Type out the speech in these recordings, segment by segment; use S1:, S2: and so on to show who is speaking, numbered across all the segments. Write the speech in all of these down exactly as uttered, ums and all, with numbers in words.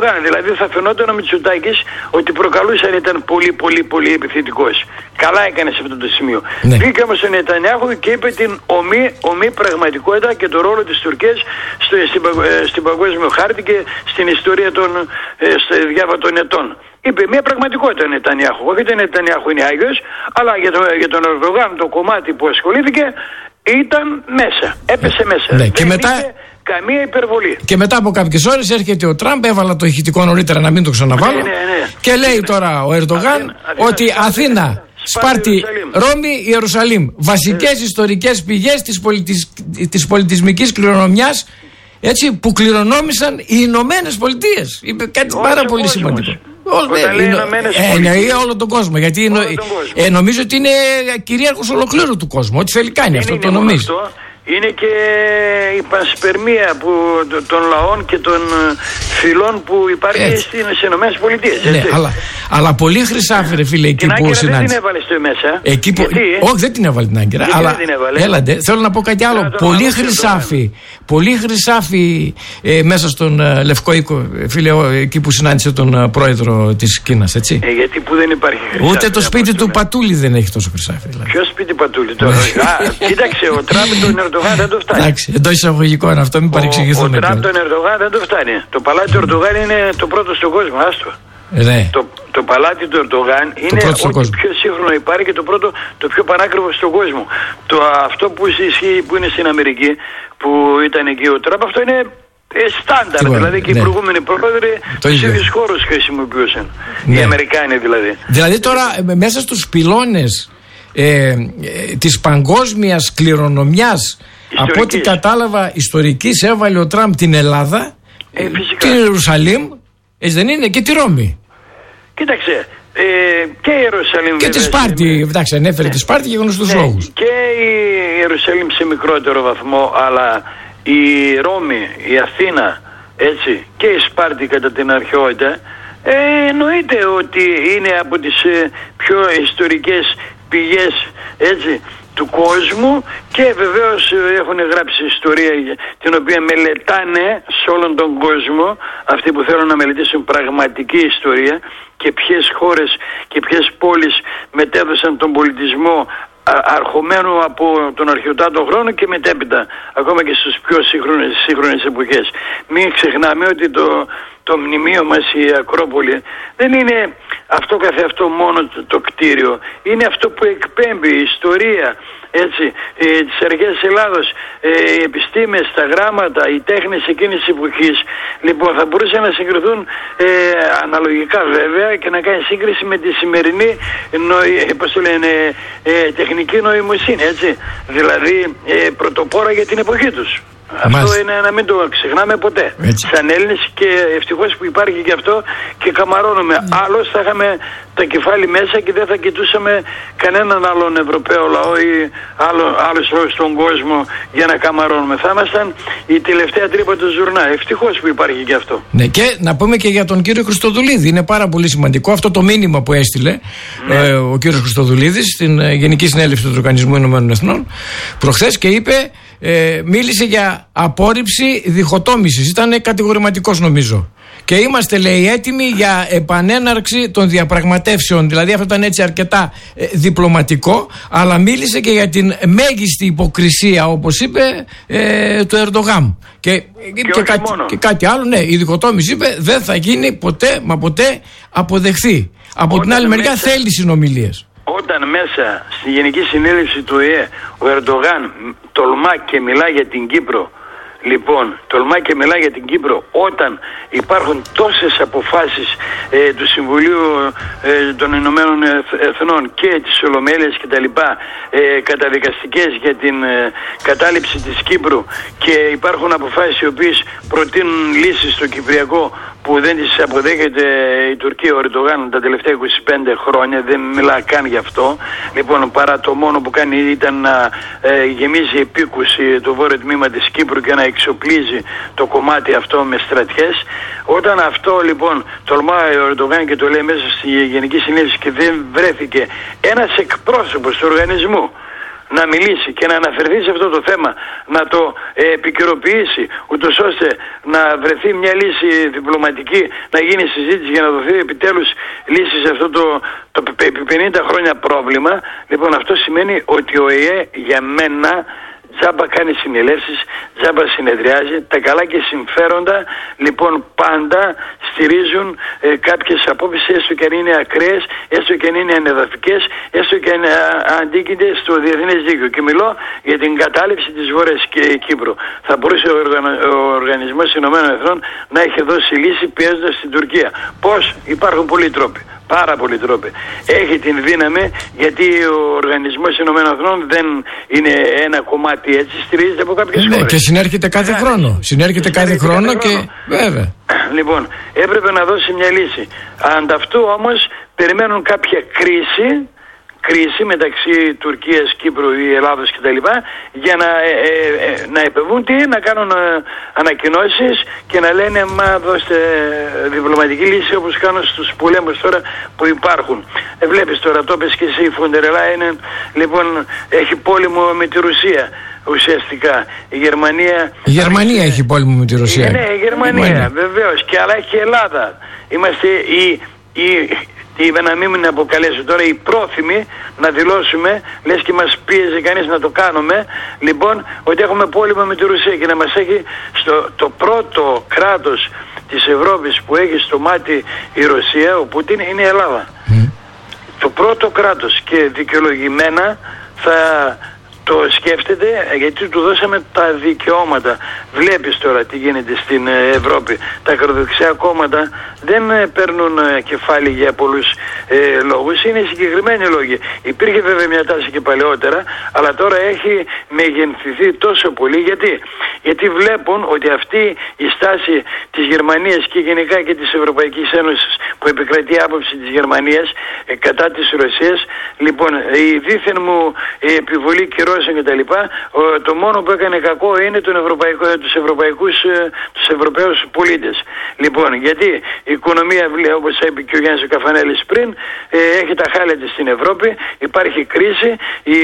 S1: Ερντογάν. Δηλαδή θα φαινόταν ο Μητσοτάκης ότι προκαλούσαν, ήταν πολύ πολύ πολύ επιθετικός. Καλά έκανε σε αυτό το σημείο. Ναι. Βγήκε όμως ο Νετανιάχου και είπε την ομή, ομή πραγματικότητα και το ρόλο της Τουρκίας στο, στην, στην παγκόσμιο χάρτη και στην ιστορία των ε, διάβατων ετών. Είπε μια πραγματικότητα ο Νετανιάχου. Όχι ότι ο Νετανιάχου είναι Άγιος, αλλά για, το, για τον Ερντογάν το κομμάτι που ασχολήθηκε ήταν μέσα. Έπεσε μέσα.
S2: Ναι.
S1: Δεν
S2: και μετά...
S1: είχε καμία υπερβολή.
S2: Και μετά από κάποιες ώρες έρχεται ο Τραμπ, έβαλα το ηχητικό νωρίτερα να μην το ξαναβάλω.
S1: Ναι, ναι, ναι.
S2: Και λέει ναι. τώρα ο Ερντογάν Αθήνα, ότι Αθήνα, Αθήνα Σπάρτη, Ρώμη, Ιερουσαλήμ. Βασικές yeah. ιστορικές πηγές της, πολιτισ... της πολιτισμικής κληρονομιάς, έτσι, που κληρονόμησαν οι Ηνωμένες Πολιτείες. Είπε κάτι Όσο πάρα πολύ σημαντικό. Εννοεί όλο τον κόσμο. Γιατί εννο... τον κόσμο. Ε, νομίζω ότι είναι κυρίαρχος ολοκλήρου του κόσμου. Ό,τι θέλει κάνει, αυτό το νομίζει.
S1: Είναι και η πανσπερμία που, των λαών και των φυλών που υπάρχει στις Ηνωμένες Πολιτείες.
S2: Ναι, αλλά, αλλά πολύ χρυσάφι, ρε φίλε, εκεί
S1: την
S2: που συνάντησε.
S1: Δεν την έβαλε στο μέσα.
S2: Εκεί που...
S1: Γιατί, ε?
S2: Όχι, δεν την έβαλε την Άγκυρα.
S1: Γιατί
S2: αλλά
S1: δεν την έβαλε.
S2: Έλατε, θέλω να πω κάτι άλλο. Πολύ χρυσάφι. Πολύ χρυσάφι ε, μέσα στον ε, Λευκό Οίκο, φίλε, ο, εκεί που συνάντησε τον ε, πρόεδρο της Κίνας, έτσι.
S1: Ε, γιατί που δεν υπάρχει χρυσάφι.
S2: Ούτε το σπίτι του Πατούλη δεν έχει τόσο χρυσάφι. Δηλαδή.
S1: Ποιο σπίτι Πατούλη τώρα? Α, κοίταξε, ο Τραμπ τον Ερντογάν δεν το φτάνει.
S2: Εντάξει, εντός εισαγωγικών αυτό, μην παρεξηγηθούμε.
S1: Ο Τραμπ τον Ερντογάν δεν το φτάνει. Το παλάτι του Ερντογάν είναι το πρώτο στον κόσμο, άστο.
S2: Ναι.
S1: Το, το παλάτι του Ερντογάν είναι ό,τι πιο σύγχρονο υπάρχει και το πρώτο, το πιο πανάκριβο στον κόσμο. Το, αυτό που ισχύει, που είναι στην Αμερική, που ήταν εκεί ο Τραμπ, αυτό είναι ε, στάνταρ. Τίποτα, δηλαδή και ναι. οι προηγούμενοι πρόεδροι τους ίδιους χώρους χρησιμοποιούσαν. Ναι. Οι Αμερικάνοι δηλαδή.
S2: Δηλαδή τώρα μέσα στους πυλώνες ε, ε, της παγκόσμιας κληρονομιάς, από ό,τι κατάλαβα, ιστορικής, έβαλε ο Τραμπ την Ελλάδα,
S1: ε,
S2: την Ιερουσαλήμ, έτσι δεν είναι, και τη Ρώμη.
S1: Κοίταξε, ε, και η Ιερουσαλήμ.
S2: Και τη Σπάρτη, εντάξει, ανέφερε ναι. τη Σπάρτη για γνωστούς ναι. λόγους.
S1: Και η Ιερουσαλήμ σε μικρότερο βαθμό, αλλά η Ρώμη, η Αθήνα, έτσι, και η Σπάρτη κατά την αρχαιότητα, ε, εννοείται ότι είναι από τις ε, πιο ιστορικές πηγές, έτσι, του κόσμου, και βεβαίως έχουν γράψει ιστορία την οποία μελετάνε σε όλον τον κόσμο αυτοί που θέλουν να μελετήσουν πραγματική ιστορία και ποιες χώρες και ποιες πόλεις μετέδωσαν τον πολιτισμό αρχομένου από τον αρχαιοτάτο χρόνο και μετέπειτα ακόμα και στους πιο σύγχρονες, σύγχρονες εποχές. Μην ξεχνάμε ότι το, το μνημείο μας, η Ακρόπολη, δεν είναι αυτό καθεαυτό μόνο το, το κτίριο. Είναι αυτό που εκπέμπει η ιστορία, έτσι, ε, της αρχαίας της Ελλάδος, ε, οι επιστήμες, τα γράμματα, οι τέχνες εκείνης της εποχής. Λοιπόν, θα μπορούσαν να συγκριθούν ε, αναλογικά βέβαια και να κάνει σύγκριση με τη σημερινή νοη, πώς το λένε, ε, τεχνική νοημοσύνη, έτσι. Δηλαδή ε, πρωτοπόρα για την εποχή τους. Αυτό Μάλιστα. είναι να μην το ξεχνάμε ποτέ. Έτσι. Σαν Έλληνες, και ευτυχώς που υπάρχει και αυτό και καμαρώνουμε. Mm. Άλλως θα είχαμε τα κεφάλι μέσα και δεν θα κοιτούσαμε κανέναν άλλον Ευρωπαίο λαό ή άλλο, άλλους λαούς στον κόσμο για να καμαρώνουμε. Θα ήμασταν η τελευταία τρύπα του ζουρνά. Ευτυχώς που υπάρχει και αυτό. Ναι,
S2: και να πούμε και για τον κύριο Χριστοδουλίδη. Είναι πάρα πολύ σημαντικό αυτό το μήνυμα που έστειλε ναι. ε, ο κύριος Χριστοδουλίδης στην ε, Γενική Συνέλευση του Οργανισμού Ηνωμένων Εθνών προχθές και είπε. Ε, μίλησε για απόρριψη διχοτόμησης. Ήταν κατηγορηματικός νομίζω. Και είμαστε, λέει, έτοιμοι για επανέναρξη των διαπραγματεύσεων. Δηλαδή αυτό ήταν έτσι αρκετά ε, διπλωματικό, αλλά μίλησε και για την μέγιστη υποκρισία, όπως είπε, ε, του Ερντογάν. Και, και, και, κάτι, και κάτι άλλο, ναι, η διχοτόμηση, είπε, δεν θα γίνει ποτέ, μα ποτέ αποδεχθεί. Από Όταν την άλλη μεριά μέσα... θέλει συνομιλίες.
S1: Όταν μέσα στη Γενική Συνέλευση του ΟΗΕ ο Ερντογάν τολμά και μιλά για την Κύπρο, λοιπόν, τολμά και μιλά για την Κύπρο όταν υπάρχουν τόσες αποφάσεις ε, του Συμβουλίου ε, των Ηνωμένων Εθνών και της Ολομέλειας και τα λοιπά, ε, καταδικαστικές για την ε, κατάληψη της Κύπρου, και υπάρχουν αποφάσεις οι οποίες προτείνουν λύσεις στο Κυπριακό που δεν τις αποδέχεται η Τουρκία, ο Ερντογάν, τα τελευταία είκοσι πέντε χρόνια, δεν μιλά καν γι' αυτό. Λοιπόν, παρά το μόνο που κάνει ήταν να ε, γεμίζει επίκους το βόρειο τμήμα της Κύπρου και να εξοπλίζει το κομμάτι αυτό με στρατιές. Όταν αυτό λοιπόν τολμάει ο Ερντογάν και το λέει μέσα στη Γενική Συνέλευση και δεν βρέθηκε ένας εκπρόσωπος του οργανισμού να μιλήσει και να αναφερθεί σε αυτό το θέμα, να το ε, επικαιροποιήσει, ούτως ώστε να βρεθεί μια λύση διπλωματική, να γίνει συζήτηση για να δοθεί επιτέλους λύση σε αυτό το, το επί πενήντα χρόνια πρόβλημα. Λοιπόν, αυτό σημαίνει ότι ο ΕΕ για μένα τζάμπα κάνει συνελεύσεις, τζάμπα συνεδριάζει, τα καλά και συμφέροντα λοιπόν πάντα στηρίζουν ε, κάποιες απόψεις, έστω και αν είναι ακραίες, έστω και αν είναι ανεδαφικές, έστω και αν αντίκειται στο διεθνές δίκαιο. Και μιλώ για την κατάληψη της Βόρειας Κύπρου. Θα μπορούσε ο, οργανο, ο Οργανισμός Ηνωμένων Εθνών να έχει δώσει λύση πιέζοντας την Τουρκία. Πώς? Υπάρχουν πολλοί τρόποι. Πάρα πολλοί τρόποι. Έχει την δύναμη, γιατί ο Οργανισμός Ηνωμένων Εθνών δεν είναι ένα κομμάτι έτσι, στηρίζεται από κάποιες
S2: ναι,
S1: χώρες.
S2: Και συνέρχεται κάθε yeah. χρόνο. Συνέρχεται κάθε χρόνο και βέβαια.
S1: Λοιπόν, έπρεπε να δώσει μια λύση. Ανταυτού όμως περιμένουν κάποια κρίση, κρίση μεταξύ Τουρκίας, Κύπρου ή Ελλάδος κτλ. Για να, ε, ε, ε, να επεβούν τι, να κάνουν ε, ανακοινώσεις και να λένε μα δώστε διπλωματική λύση, όπως κάνουν στους πολέμους τώρα που υπάρχουν. Ε, βλέπεις τώρα, το πες και εσύ, η Φοντερ Λάιεν λοιπόν έχει πόλεμο με τη Ρωσία. Ουσιαστικά η Γερμανία. Η
S2: Γερμανία έχει, έχει πόλεμο με τη Ρωσία.
S1: Ναι, η Γερμανία βεβαίως, και αλλά και η Ελλάδα. Είμαστε οι. οι Τι να μην με αποκαλέσω τώρα, οι πρόθυμοι να δηλώσουμε, λες και μας πίεζε κανείς να το κάνουμε, λοιπόν, ότι έχουμε πόλεμο με τη Ρωσία και να μας έχει στο το πρώτο κράτος της Ευρώπης που έχει στο μάτι η Ρωσία, ο Πούτιν, είναι η Ελλάδα. Mm. Το πρώτο κράτος, και δικαιολογημένα θα το σκέφτεται, γιατί του δώσαμε τα δικαιώματα. Βλέπεις τώρα τι γίνεται στην Ευρώπη. Τα ακροδεξιά κόμματα δεν παίρνουν κεφάλι για πολλούς ε, λόγους. Είναι συγκεκριμένοι λόγοι. Υπήρχε βέβαια μια τάση και παλαιότερα, αλλά τώρα έχει μεγενθηθεί τόσο πολύ. Γιατί, γιατί βλέπουν ότι αυτή η στάση της Γερμανίας και γενικά και της Ευρωπαϊκής Ένωσης, που επικρατεί άποψη της Γερμανίας ε, κατά της Ρωσίας, λοιπόν, η δίθεν μου η επιβολή καιρό και τα λοιπά, το μόνο που έκανε κακό είναι τον Ευρωπαϊκό, τους, Ευρωπαϊκούς, τους Ευρωπαίους πολίτες. Λοιπόν, γιατί η οικονομία, όπως είπε και ο Γιάννης ο Καφανέλης πριν, έχει τα χάλια της στην Ευρώπη, υπάρχει κρίση, η,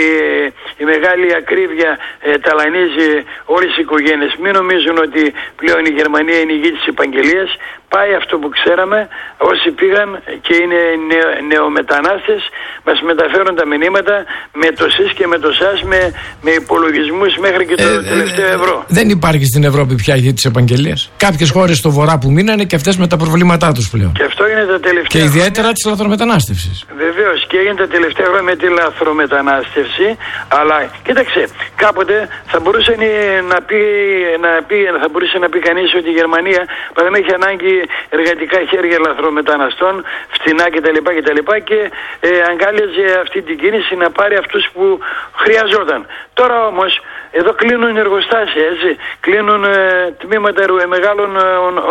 S1: η μεγάλη ακρίβεια ε, ταλανίζει όλες οι οικογένειες. Μην νομίζουν ότι πλέον η Γερμανία είναι η γη της επαγγελίας. Πάει αυτό που ξέραμε, όσοι πήγαν και είναι νεο, νεομετανάστες, μας μεταφέρουν τα μηνύματα με το ΣΥΣ και με το ΣΑΣ, με, με υπολογισμούς μέχρι και το ε, τελευταίο ευρώ.
S2: Ε, δεν υπάρχει στην Ευρώπη πια γη της επαγγελίας. Κάποιες χώρες στο βορρά που μείνανε και αυτές με τα προβλήματά τους πλέον.
S1: Και αυτό είναι τα τελευταία.
S2: Και ιδιαίτερα χρόνια της λαθρομετανάστευσης.
S1: Βεβαίως, και έγινε τα τελευταία χρόνια με τη λαθρομετανάστευση, αλλά κοίταξε, κάποτε θα μπορούσε να πει, να πει, θα μπορούσε να πει κανείς ότι η Γερμανία παραδείγμα έχει ανάγκη εργατικά χέρια λαθρομεταναστών, φτηνά κτλ. κτλ. Και ε, αγκάλιαζε αυτή την κίνηση να πάρει αυτούς που χρειαζόταν. Τώρα όμως εδώ κλείνουν εργοστάσια, έτσι. Κλείνουν ε, τμήματα ε, μεγάλων ε,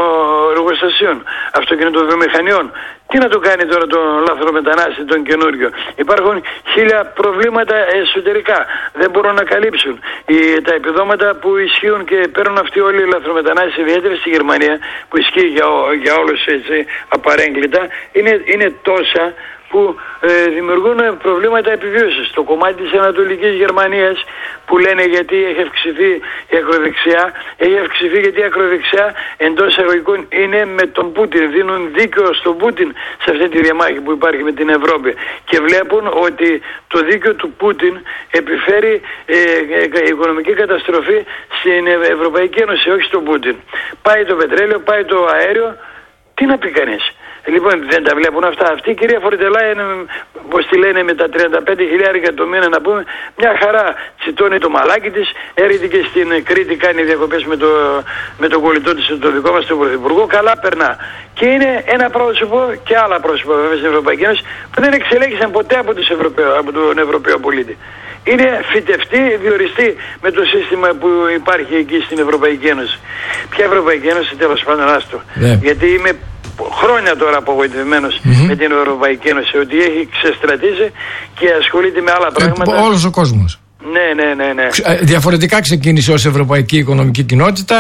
S1: ε, εργοστασίων, αυτοκινητοβιομηχανιών. Τι να το κάνει τώρα τον λαθρομετανάστη, τον καινούριο? Υπάρχουν χίλια προβλήματα εσωτερικά. Δεν μπορούν να καλύψουν. Οι, τα επιδόματα που ισχύουν και παίρνουν αυτοί όλοι οι λαθρομετανάστες, ιδιαίτερα στη Γερμανία, που ισχύει για, για όλους έτσι απαρέγκλητα, είναι, είναι τόσα που ε, δημιουργούν προβλήματα επιβίωσης. Το κομμάτι της Ανατολικής Γερμανίας που λένε γιατί έχει αυξηθεί η ακροδεξιά, έχει αυξηθεί γιατί η ακροδεξιά εντός εισαγωγικών είναι με τον Πούτιν. Δίνουν δίκαιο στον Πούτιν σε αυτή τη διαμάχη που υπάρχει με την Ευρώπη. Και βλέπουν ότι το δίκαιο του Πούτιν επιφέρει ε, ε, οικονομική καταστροφή στην Ευρωπαϊκή Ένωση, όχι στον Πούτιν. Πάει το πετρέλαιο, πάει το αέριο. Τι να πει κανείς? Λοιπόν, δεν τα βλέπουν αυτά. Αυτή η κυρία Φορντελά είναι, όπως τη λένε, με τα τριάντα πέντε χιλιάρικα το μήνα, να πούμε, μια χαρά τσιτώνει το μαλάκι της, έρχεται και στην Κρήτη, κάνει διακοπές με, το, με τον κολλητό της, το δικό μας τον Πρωθυπουργό, καλά περνά. Και είναι ένα πρόσωπο και άλλα πρόσωπα βέβαια στην Ευρωπαϊκή Ένωση που δεν εξελέγησαν ποτέ από, τους Ευρωπαίου, από τον Ευρωπαίο πολίτη. Είναι φυτευτή, διοριστή με το σύστημα που υπάρχει εκεί στην Ευρωπαϊκή Ένωση. Ποια Ευρωπαϊκή Ένωση, τέλος πάντων, άστο. Yeah. Γιατί είμαι χρόνια τώρα απογοητευμένος mm-hmm. με την Ευρωπαϊκή Ένωση, ότι έχει ξεστρατήσει και ασχολείται με άλλα πράγματα.
S2: Ε, όλος ο κόσμος.
S1: Ναι, ναι, ναι, ναι.
S2: Διαφορετικά ξεκίνησε ως Ευρωπαϊκή Οικονομική Κοινότητα.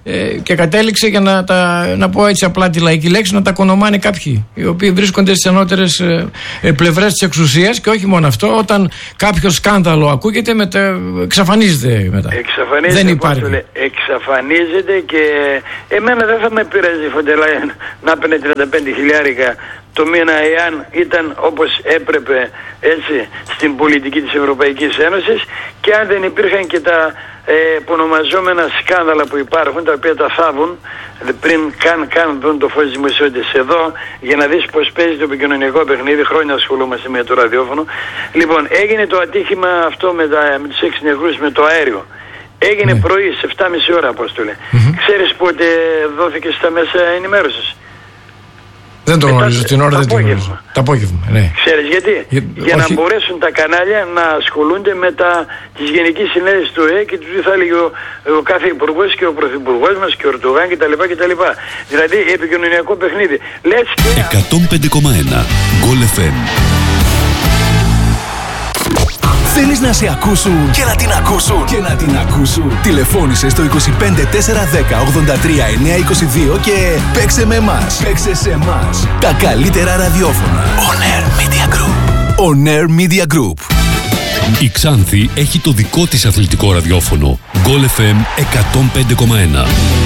S2: ε, και κατέληξε, για να, τα, να πω έτσι απλά τη λαϊκή λέξη, να τα κονομάνε κάποιοι οι οποίοι βρίσκονται στις ανώτερες ε, ε, πλευρές της εξουσίας. Και όχι μόνο αυτό, όταν κάποιο σκάνδαλο ακούγεται, μετα, εξαφανίζεται μετά.
S1: Εξαφανίζεται,
S2: δεν υπάρχει.
S1: Λέει, εξαφανίζεται και εμένα δεν θα με πειράζει η Φοντελάιν να παίρνει τριάντα πέντε χιλιάρικα το μήνα, εάν ήταν όπως έπρεπε, έτσι, στην πολιτική της Ευρωπαϊκής Ένωσης, και αν δεν υπήρχαν και τα ε, ονομαζόμενα σκάνδαλα που υπάρχουν, τα οποία τα θάβουν πριν καν, καν δουν το φως της δημοσιότητας. Εδώ, για να δεις πως παίζει το επικοινωνιακό παιχνίδι, χρόνια ασχολούμαστε με το ραδιόφωνο. Λοιπόν, έγινε το ατύχημα αυτό με, τα, με τους έξι νεκρούς με το αέριο. Έγινε ναι. πρωί σε επτά και μισή ώρα, Απόστολε. Mm-hmm. Ξέρεις πότε δόθηκε στα μέσα ενημέρωσης?
S2: Δεν το γνωρίζω, την ώρα δεν το γνωρίζω. Το απόγευμα, ναι.
S1: Ξέρεις γιατί? Για, για να μπορέσουν τα κανάλια να ασχολούνται με τα της Γενικής Συνέλευσης του ΟΕΕ και του τι θα έλεγε ο, ο κάθε υπουργός και ο πρωθυπουργός μας και ο Ερντογάν κτλ. κτλ. Δηλαδή επικοινωνιακό παιχνίδι. Λες και...
S3: εκατόν πέντε κόμμα ένα Γκολ εφ εμ.
S4: Θέλεις να σε ακούσουν και να την ακούσουν και να την ακούσουν. Τηλεφώνησε στο είκοσι πέντε τετρακόσια δέκα ογδόντα τρία εννιακόσια είκοσι δύο και παίξε με εμάς. Παίξε σε εμάς. Τα καλύτερα ραδιόφωνα. On Air Media Group. On Air Media Group.
S3: Η Ξάνθη έχει το δικό της αθλητικό ραδιόφωνο. Γκολ εφ εμ εκατόν πέντε κόμμα ένα.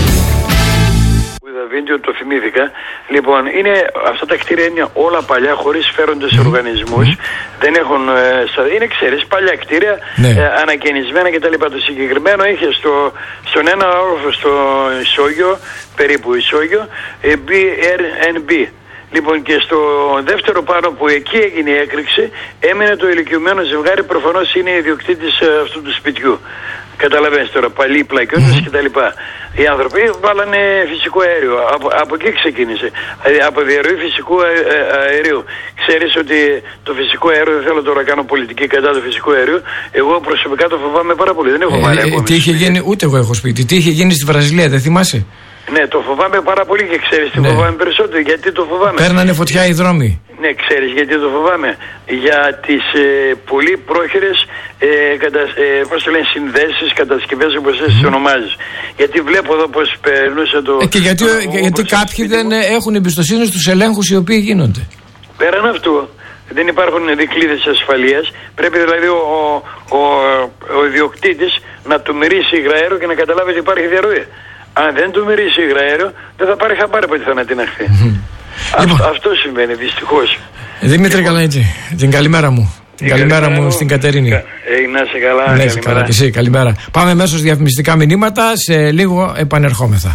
S1: Βίντεο, το θυμήθηκα. Λοιπόν, είναι, αυτά τα κτίρια είναι όλα παλιά, χωρίς φέροντες mm. οργανισμούς. Mm. Δεν έχουν, ε, είναι, ξέρεις, παλιά κτίρια, ναι. ε, ανακαινισμένα κτλ. Το συγκεκριμένο είχε στο, στον ένα όροφο στο Ισόγειο, περίπου Ισόγειο, ε, μπι αρ εν μπι. Λοιπόν, και στο δεύτερο πάνω που εκεί έγινε η έκρηξη, έμεινε το ηλικιωμένο ζευγάρι, προφανώς είναι ιδιοκτήτης ε, αυτού του σπιτιού. Καταλαβαίνεις τώρα, παλιοί πλακιώτες mm-hmm. κτλ. Οι άνθρωποι βάλανε φυσικό αέριο. Από, από εκεί ξεκίνησε. Από διαρροή φυσικού αερίου. Ξέρεις ότι το φυσικό αέριο, δεν θέλω τώρα να κάνω πολιτική κατά το φυσικό αέριο, εγώ προσωπικά το φοβάμαι πάρα πολύ. Δεν έχω βάλει ε, ακόμα.
S2: Τι είχε γίνει, ούτε εγώ έχω σπίτι. Τι είχε γίνει στη Βραζιλία, δεν θυμάσαι?
S1: Ναι, το φοβάμαι πάρα πολύ και ξέρεις τι ναι. φοβάμαι περισσότερο. Γιατί το φοβάμαι?
S2: Παίρνανε φωτιά οι δρόμοι.
S1: Ναι, ξέρεις γιατί το φοβάμαι? Για τις ε, πολύ πρόχειρες ε, κατα, ε, πώς το λένε, συνδέσεις, κατασκευές, όπως εσύ mm. ονομάζεις. Γιατί βλέπω εδώ πως περνούσε το...
S2: Ε, και γιατί, το, ο, γιατί κάποιοι δεν μου. έχουν εμπιστοσύνη στους ελέγχους οι οποίοι γίνονται.
S1: Πέραν αυτού, δεν υπάρχουν δικλείδες ασφαλείας. Πρέπει δηλαδή ο, ο, ο, ο ιδιοκτήτης να του μυρίσει υγραέριο και να καταλάβει ότι υπάρχει διαρροή. Αν δεν του μυρίσει υγραέριο, δεν θα πάρει χαμπάρι από ότι θα ανατιναχθεί.
S2: Λοιπόν.
S1: Αυτό, αυτό συμβαίνει δυστυχώς.
S2: Δημήτρη Καλανίτη, την καλημέρα μου. Την καλημέρα, καλημέρα μου στην Κατερίνη.
S1: Ε, να είσαι καλά.
S2: Να είσαι καλά και εσύ, καλημέρα. Πάμε μέσω διαφημιστικά μηνύματα, σε λίγο επανερχόμεθα.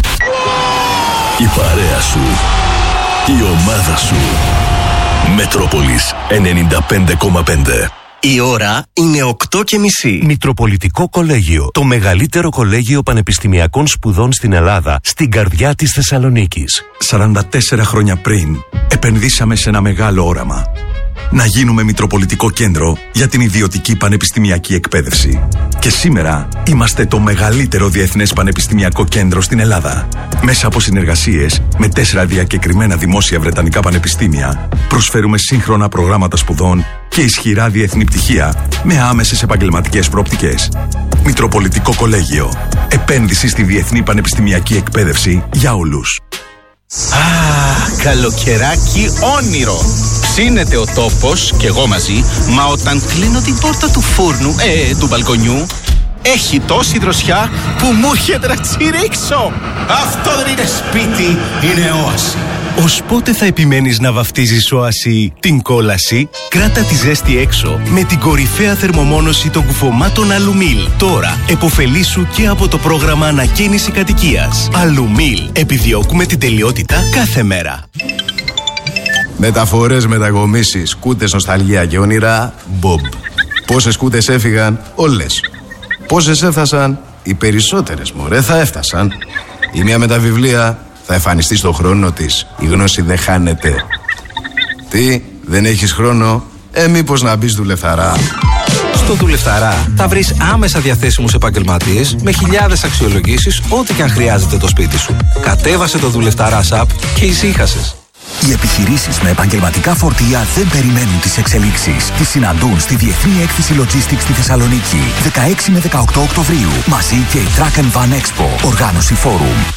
S4: Η παρέα σου, η ομάδα σου. Μετρόπολης ενενήντα πέντε κόμμα πέντε.
S5: Η ώρα είναι οκτώ και μισή.
S4: Μητροπολιτικό Κολέγιο. Το μεγαλύτερο κολέγιο πανεπιστημιακών σπουδών στην Ελλάδα, στην καρδιά της Θεσσαλονίκης.
S6: σαράντα τέσσερα χρόνια πριν, επενδύσαμε σε ένα μεγάλο όραμα. Να γίνουμε Μητροπολιτικό Κέντρο για την ιδιωτική πανεπιστημιακή εκπαίδευση. Και σήμερα είμαστε το μεγαλύτερο διεθνές πανεπιστημιακό κέντρο στην Ελλάδα. Μέσα από συνεργασίες με τέσσερα διακεκριμένα δημόσια βρετανικά πανεπιστήμια, προσφέρουμε σύγχρονα προγράμματα σπουδών και ισχυρά διεθνή πτυχία με άμεσες επαγγελματικές προοπτικές. Μητροπολιτικό Κολέγιο. Επένδυση στη διεθνή πανεπιστημιακή εκπαίδευση για όλους.
S5: Α, καλοκαιράκι όνειρο. Ψήνεται ο τόπος και εγώ μαζί, μα όταν κλείνω την πόρτα του φούρνου, ε, του μπαλκονιού, έχει τόση δροσιά που μου έρχεται να τσιρίξω. Αυτό δεν είναι σπίτι, είναι όαση.
S4: Ως πότε θα επιμένεις να βαφτίζεις όαση την κόλαση? Κράτα τη ζέστη έξω με την κορυφαία θερμομόνωση των κουφωμάτων Αλουμίλ. Τώρα εποφελήσου και από το πρόγραμμα ανακαίνιση κατοικίας. Αλουμίλ. Επιδιώκουμε την τελειότητα κάθε μέρα.
S7: Μεταφορές, μετακομίσεις, κούτες, νοσταλγία και όνειρα, Bob. Πόσες κούτες έφυγαν? Όλες. Πόσες έφτασαν? Οι περισσότερες, μωρέ, θα έφτασαν. Η μία με τα βιβλία θα εμφανιστεί στον χρόνο της. Η γνώση δεν χάνεται. Τι, δεν έχεις χρόνο? Ε, μήπως να μπεις δουλευταρά.
S8: Στο Δουλευταρά θα βρεις άμεσα διαθέσιμους επαγγελματίες με χιλιάδες αξιολογήσεις, ό,τι και αν χρειάζεται το σπίτι σου. Κατέβασε το Δουλευταρά app και ησύχασες.
S9: Οι επιχειρήσεις με επαγγελματικά φορτία δεν περιμένουν τις εξελίξεις. Τις συναντούν στη Διεθνή Έκθεση Logistics στη Θεσσαλονίκη, δεκαέξι με δεκαοκτώ Οκτωβρίου. Μαζί και η Truck and Van Expo, οργάνωση Forum.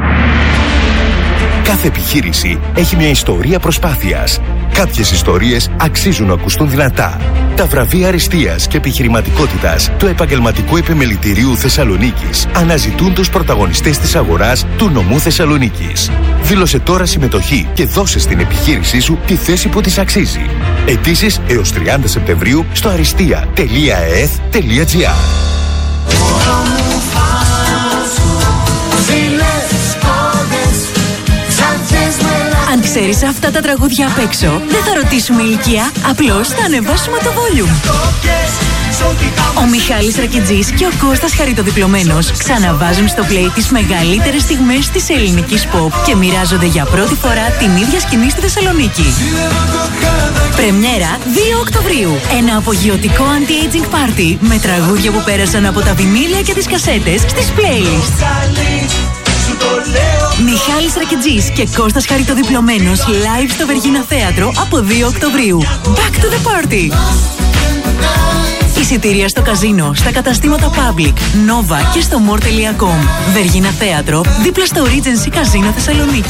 S4: Κάθε επιχείρηση έχει μια ιστορία προσπάθειας. Κάποιες ιστορίες αξίζουν να ακουστούν δυνατά. Τα βραβεία αριστείας και επιχειρηματικότητας του Επαγγελματικού Επιμελητηρίου Θεσσαλονίκης αναζητούν τους πρωταγωνιστές της αγοράς του νομού Θεσσαλονίκης. Δήλωσε τώρα συμμετοχή και δώσε στην επιχείρησή σου τη θέση που της αξίζει. Αιτήσεις έως τριάντα Σεπτεμβρίου στο αριστεία τελεία e e θ τελεία τζι άρ.
S10: Αν ξέρεις αυτά τα τραγούδια απ' έξω, δεν θα ρωτήσουμε ηλικία, απλώς θα ανεβάσουμε το volume. Ο Μιχάλης Ρακιτζής και ο Κώστας Χαριτοδιπλωμένος ξαναβάζουν στο play τις μεγαλύτερες στιγμές της ελληνικής pop και μοιράζονται για πρώτη φορά την ίδια σκηνή στη Θεσσαλονίκη. Πρεμιέρα δύο Οκτωβρίου. Ένα απογειωτικό anti-aging party με τραγούδια που πέρασαν από τα βινίλια και τις κασέτες στις playlists. Μιχάλης Ρακιτζής και Κώστας Χαριτοδιπλωμένος live στο Βεργίνα Θέατρο από δύο Οκτωβρίου. Back to the party! Εισιτήρια στο καζίνο, στα καταστήματα Public, Nova και στο more τελεία com. Βεργίνα Θέατρο, δίπλα στο Regency Καζίνο Θεσσαλονίκη.